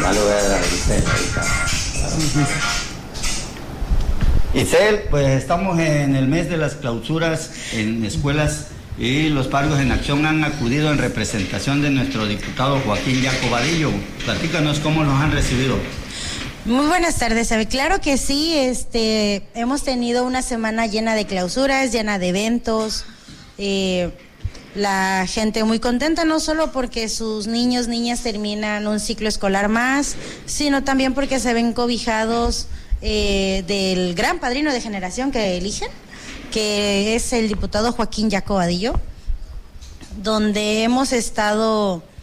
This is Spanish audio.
Ya le voy a dar a Isel ahorita. Isel, pues estamos en el mes de las clausuras en escuelas y los parios en acción han acudido en representación de nuestro diputado Joaquín Yaco Vadillo. Platícanos cómo los han recibido. Muy buenas tardes, Abe. Claro que sí, hemos tenido una semana llena de clausuras, llena de eventos, la gente muy contenta, no solo porque sus niños, niñas terminan un ciclo escolar más, sino también porque se ven cobijados del gran padrino de generación que eligen, que es el diputado Joaquín Yaco Vadillo, donde hemos estado